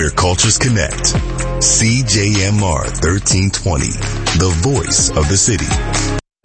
where cultures connect. CJMR 1320, the voice of the city.